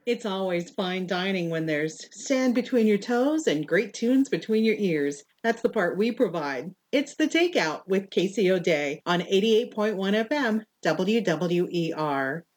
It's always fine dining when there's sand between your toes and great tunes between your ears. That's the part we provide. It's The Takeout with Casey O'Day on 88.1 FM WWER.